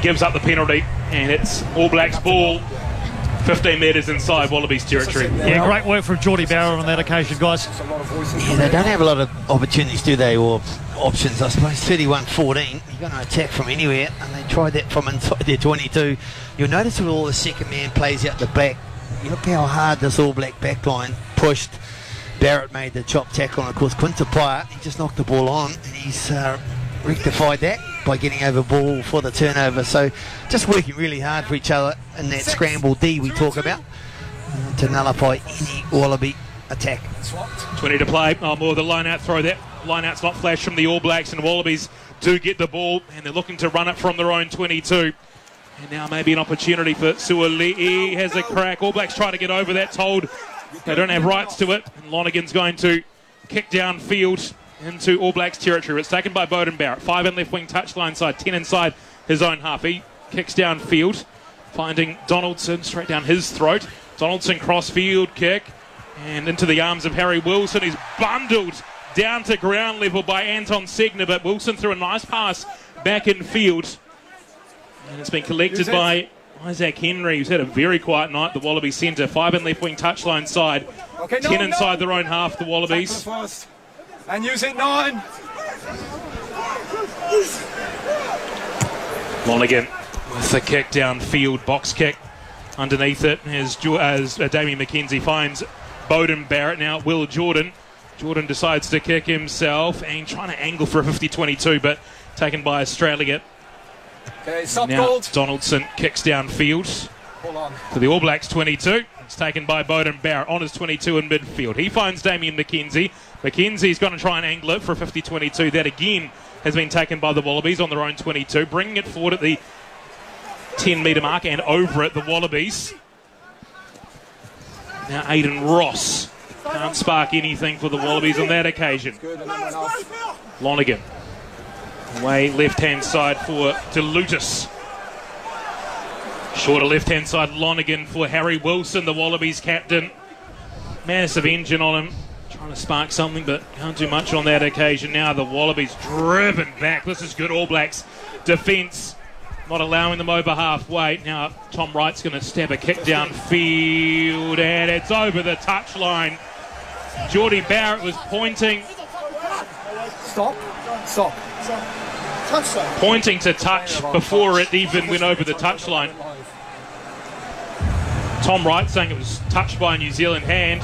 gives up the penalty, and it's All Blacks ball 15 metres inside Wallabies territory. Yeah, great work from Geordie Barrett on that occasion, guys. Yeah, they don't have a lot of opportunities, do they, or options, I suppose. 31-14, you're going to attack from anywhere, and they tried that from inside their 22. You'll notice with all the second man plays out the back, you look how hard this All Black backline pushed. Barrett made the chop tackle, and of course Quinta Pyatt, he just knocked the ball on, and he's rectified that by getting over ball for the turnover. So just working really hard for each other in that scramble D we talk about to nullify any Wallaby attack. 20 to play. Oh, more the line out throw. That line out's not flashed from the All Blacks, and Wallabies do get the ball, and they're looking to run it from their own 22. And now maybe an opportunity for Suali'i. Has a crack. All Blacks try to get over that, told they don't have rights to it, and Lonergan's going to kick downfield into All Blacks territory. It's taken by Beauden Barrett. 5 in left wing touchline side, 10 inside his own half. He kicks downfield, finding Donaldson straight down his throat. Donaldson cross-field kick and into the arms of Harry Wilson. He's bundled down to ground level by Anton Segner, but Wilson threw a nice pass back in field. And it's been collected by Isaac Henry, who's had a very quiet night. The Wallabies centre. 5 in left wing touchline side, 10 inside their own half, the Wallabies. And use it 9. Lonergan with the kick downfield, box kick underneath it as Damian McKenzie finds Beauden Barrett. Now Will Jordan. Jordan decides to kick himself and trying to angle for a 50-22, but taken by Australia. Okay, stop now gold. Donaldson kicks downfield to the All Blacks 22. It's taken by Beauden Barrett on his 22 in midfield. He finds Damian McKenzie. McKenzie's going to try and angle it for a 50-22. That again has been taken by the Wallabies on their own 22, bringing it forward at the 10-metre mark and over it, the Wallabies. Now Aidan Ross can't spark anything for the Wallabies on that occasion. Lonergan away left-hand side for DeLutis. Shorter left-hand side, Lonergan for Harry Wilson, the Wallabies captain. Massive engine on him, trying to spark something, but can't do much on that occasion. Now the Wallabies driven back. This is good All Blacks defence, not allowing them over halfway. Now Tom Wright's going to stab a kick downfield, and it's over the touchline. Geordie Barrett was pointing. Stop. Pointing to touch before it even went over the touchline. Tom Wright saying it was touched by a New Zealand hand.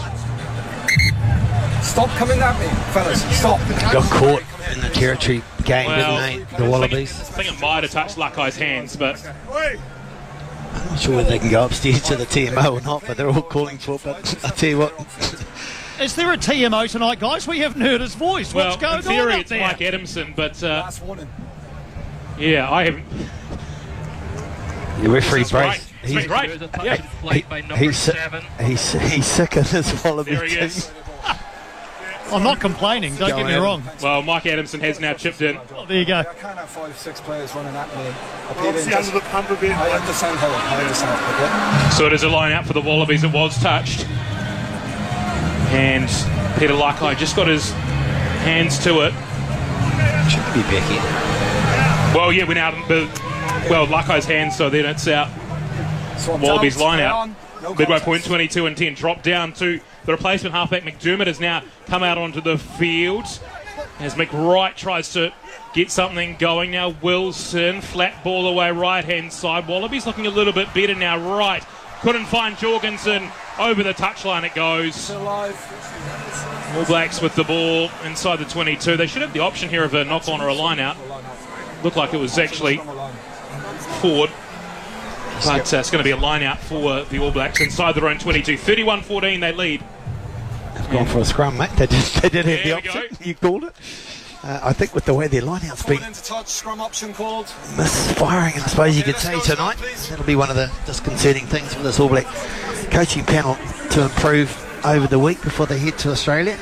Stop coming at me, fellas. Stop. Got caught in the territory game, Well, didn't they, the Wallabies? I think it might have touched Lakai's hands, but I'm not sure whether they can go upstairs to the TMO or not, but they're all calling for it. But I tell you what, Is there a TMO tonight, guys? We haven't heard his voice. well, What's going in theory on up it's there? Mike Adamson, but Last warning. yeah, I haven't. the referee It's great. brace. It's been great. Yeah, He's sick of this Wallaby there he team. is. I'm not complaining, don't get me wrong. Well, Mike Adamson has now chipped in. Oh, there you go. I can't have 5-6 players running at me. Obviously under the pump a bit. I understand how I understand. Okay? So it is a line out for the Wallabies. It was touched. And Peter Lakai just got his hands to it. Should be back in. Well, yeah, went out. Well, Lakai's hands, so then it's out. Wallabies line out. Midway point 22 and 10. Drop down to the replacement halfback. McDermott has now come out onto the field as McWright tries to get something going. Now Wilson, flat ball away right hand side. Wallabies looking a little bit better now. Right, couldn't find Jorgensen. Over the touchline it goes. All Blacks with the ball inside the 22. They should have the option here of a knock on or a line out. Looked like it was actually forward. But it's going to be a line out for the All Blacks inside their own 22. 31-14 they lead. They've gone for a scrum, mate. They did have There the we option. go. You called it. I think with the way their line-out's been Into touch, scrum option called. misfiring, I suppose you could say tonight. That'll be one of the disconcerting things for this All Black coaching panel to improve over the week before they head to Australia.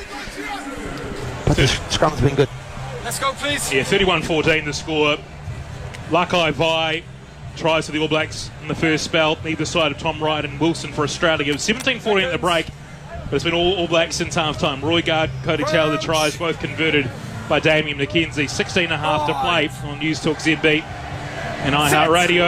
But the scrum's been good. Let's go, please. Yeah, 31-14 the score. Lakai Vai tries for the All Blacks in the first spell, either side of Tom Wright and Wilson for Australia. It was 17-14 at the break, but it's been all Blacks since half-time. Roy Gard, Cody Taylor, the tries, both converted by Damian McKenzie. 16.5 to play on News Talk ZB and iHeartRadio.